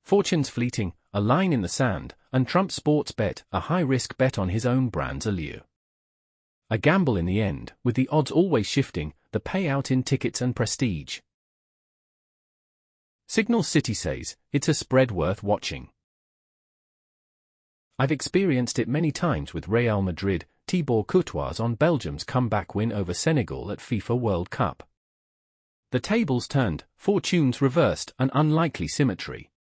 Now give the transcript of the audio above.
Fortune's fleeting, a line in the sand, and Trump Sports Bet, a high-risk bet on his own brand's allure. A gamble in the end, with the odds always shifting, the payout in tickets and prestige. Signal City says, it's a spread worth watching. I've experienced it many times with Real Madrid, Thibaut Courtois on Belgium's comeback win over Senegal at FIFA World Cup. The tables turned, fortunes reversed, an unlikely symmetry.